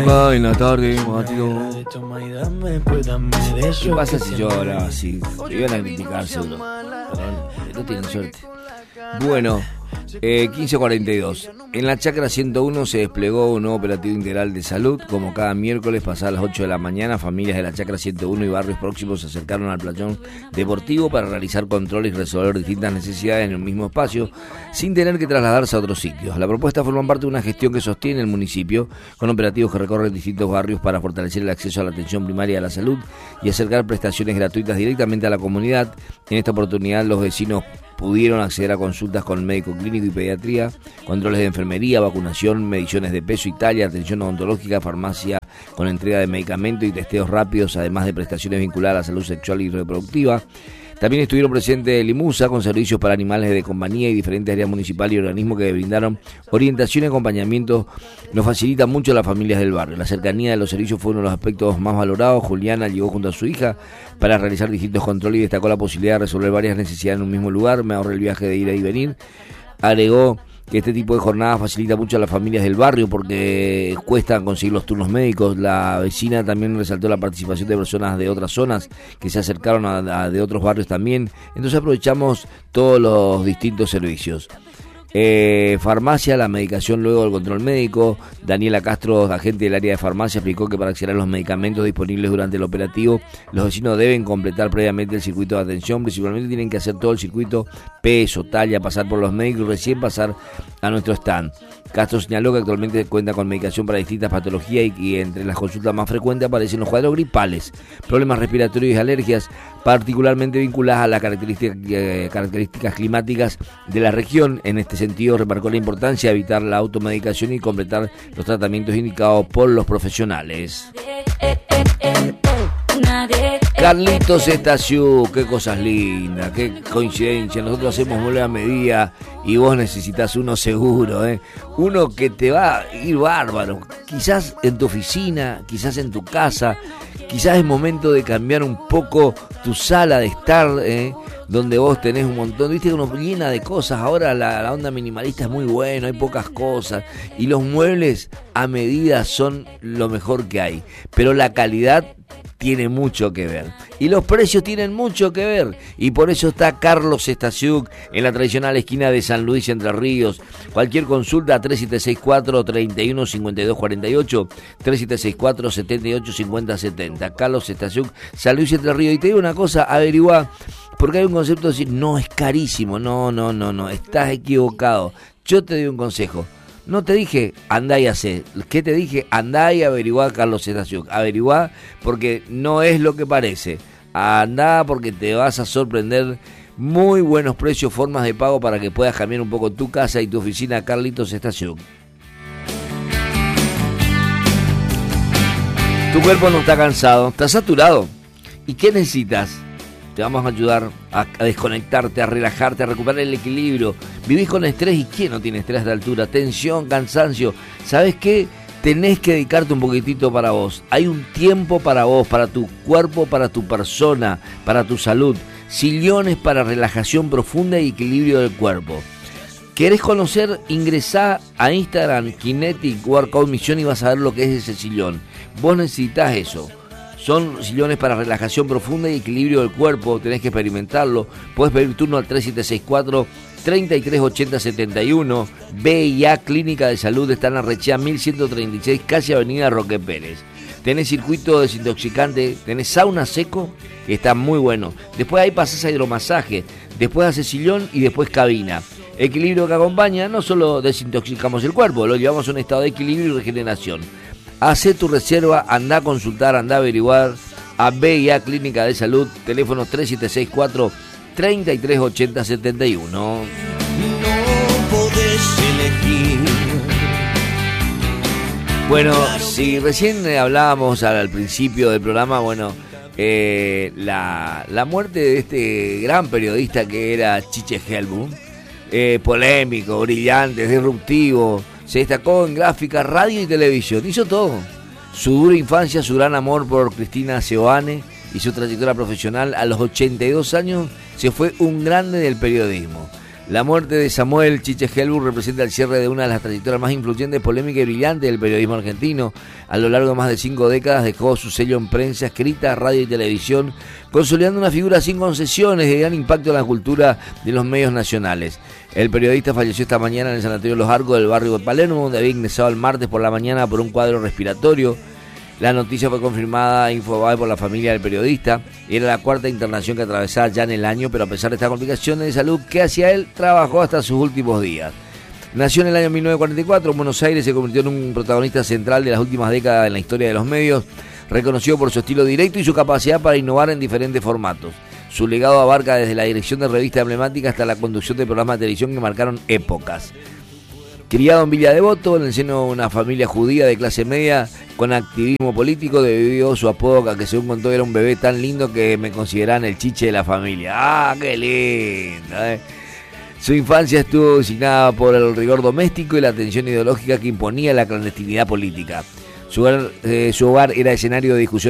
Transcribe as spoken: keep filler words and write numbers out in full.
En la tarde, Mateo. ¿Qué pasa si yo hablaba así? Te iban a criticar seguro. Pero no tienen suerte. Bueno, eh, quince cuarenta y dos. En la Chacra ciento uno se desplegó un nuevo operativo integral de salud. Como cada miércoles, pasadas las ocho de la mañana, familias de la Chacra ciento uno y barrios próximos se acercaron al playón deportivo para realizar controles y resolver distintas necesidades en el mismo espacio, sin tener que trasladarse a otros sitios. La propuesta forma parte de una gestión que sostiene el municipio, con operativos que recorren distintos barrios para fortalecer el acceso a la atención primaria de la salud y acercar prestaciones gratuitas directamente a la comunidad. En esta oportunidad, los vecinos pudieron acceder a consultas con médico clínico y pediatría, controles de enfermería, vacunación, mediciones de peso y talla, atención odontológica, farmacia con entrega de medicamentos y testeos rápidos, además de prestaciones vinculadas a la salud sexual y reproductiva. También estuvieron presentes Limusa con servicios para animales de compañía y diferentes áreas municipales y organismos que brindaron orientación y acompañamiento. Nos facilita mucho a las familias del barrio. La cercanía de los servicios fue uno de los aspectos más valorados. Juliana llegó junto a su hija para realizar distintos controles y destacó la posibilidad de resolver varias necesidades en un mismo lugar. Me ahorré el viaje de ir y venir. Agregó que este tipo de jornadas facilita mucho a las familias del barrio porque cuesta conseguir los turnos médicos. La vecina también resaltó la participación de personas de otras zonas que se acercaron a, a de otros barrios también. Entonces aprovechamos todos los distintos servicios. Eh, farmacia, la medicación luego del control médico. Daniela Castro, agente del área de farmacia, explicó que para acceder a los medicamentos disponibles durante el operativo, los vecinos deben completar previamente el circuito de atención. Principalmente tienen que hacer todo el circuito, peso, talla, pasar por los médicos y recién pasar a nuestro stand. Castro señaló que actualmente cuenta con medicación para distintas patologías y que entre las consultas más frecuentes aparecen los cuadros gripales, problemas respiratorios y alergias, particularmente vinculadas a las características, eh, características climáticas de la región. En este sentido, remarcó la importancia de evitar la automedicación y completar los tratamientos indicados por los profesionales. Carlitos Estaciú, qué cosas lindas, qué coincidencia. Nosotros hacemos muela a medida y vos necesitas uno seguro, ¿eh? Uno que te va a ir bárbaro. Quizás en tu oficina, quizás en tu casa, quizás es momento de cambiar un poco tu sala de estar, ¿eh? Donde vos tenés un montón, viste que uno llena de cosas. Ahora la, la onda minimalista es muy buena, hay pocas cosas y los muebles a medida son lo mejor que hay, pero la calidad tiene mucho que ver y los precios tienen mucho que ver, y por eso está Carlos Stasiuk en la tradicional esquina de San Luis, Entre Ríos. Cualquier consulta a tres siete seis cuatro, tres uno, cinco dos cuatro ocho, tres siete seis cuatro, siete ocho cinco cero siete cero. Carlos Stasiuk, San Luis, Entre Ríos. Y te digo una cosa, averiguá, porque hay un concepto de decir, no, es carísimo. No, no, no, no, estás equivocado. Yo te doy un consejo. No te dije, andá y hacé. ¿Qué te dije? Andá y averiguá, Carlos Stasiuk. Averiguá, porque no es lo que parece. Andá, porque te vas a sorprender. Muy buenos precios, formas de pago para que puedas cambiar un poco tu casa y tu oficina. Carlitos Stasiuk. Tu cuerpo no está cansado, está saturado. ¿Y qué necesitas? Te vamos a ayudar a, a desconectarte, a relajarte, a recuperar el equilibrio. Vivís con estrés, y ¿quién no tiene estrés a esta altura? Tensión, cansancio. ¿Sabes qué? Tenés que dedicarte un poquitito para vos. Hay un tiempo para vos, para tu cuerpo, para tu persona, para tu salud. Sillones para relajación profunda y equilibrio del cuerpo. ¿Querés conocer? Ingresá a Instagram, Kinetic Workout Mission, y vas a ver lo que es ese sillón. Vos necesitas eso. Son sillones para relajación profunda y equilibrio del cuerpo. Tenés que experimentarlo. Puedes pedir turno al tres siete seis cuatro, tres tres ocho cero siete uno. B I A Clínica de Salud está en Arrechea mil ciento treinta y seis, casi Avenida Roque Pérez. Tenés circuito desintoxicante, tenés sauna seco, que está muy bueno. Después ahí pasás a hidromasaje, después haces sillón y después cabina. Equilibrio que acompaña, no solo desintoxicamos el cuerpo, lo llevamos a un estado de equilibrio y regeneración. Hacé tu reserva, andá a consultar, andá a averiguar a B I A Clínica de Salud, teléfono tres siete seis cuatro, tres tres ocho cero siete uno. No podés elegir. Bueno, si recién hablábamos al, al principio del programa, bueno, eh, la, la muerte de este gran periodista que era Chiche Helbum, eh, polémico, brillante, disruptivo. Se destacó en gráfica, radio y televisión. Hizo todo. Su dura infancia, su gran amor por Cristina Seoane y su trayectoria profesional. A los ochenta y dos años se fue un grande del periodismo. La muerte de Samuel Chiche Helbur representa el cierre de una de las trayectorias más influyentes, polémicas y brillantes del periodismo argentino. A lo largo de más de cinco décadas dejó su sello en prensa escrita, radio y televisión, consolidando una figura sin concesiones de gran impacto en la cultura de los medios nacionales. El periodista falleció esta mañana en el Sanatorio Los Arcos del barrio de Palermo, donde había ingresado el martes por la mañana por un cuadro respiratorio. La noticia fue confirmada e informada por la familia del periodista. Era la cuarta internación que atravesaba ya en el año, pero a pesar de estas complicaciones de salud que hacia él trabajó hasta sus últimos días. Nació en el año mil novecientos cuarenta y cuatro en Buenos Aires, se convirtió en un protagonista central de las últimas décadas en la historia de los medios, reconocido por su estilo directo y su capacidad para innovar en diferentes formatos. Su legado abarca desde la dirección de revistas emblemáticas hasta la conducción de programas de televisión que marcaron épocas. Criado en Villa Devoto, en el seno de una familia judía de clase media con activismo político, debido a su apodo, que según contó era un bebé tan lindo que me consideraban el chiche de la familia. ¡Ah, qué lindo! ¿eh? Su infancia estuvo designada por el rigor doméstico y la tensión ideológica que imponía la clandestinidad política. Su hogar, eh, su hogar era escenario de discusión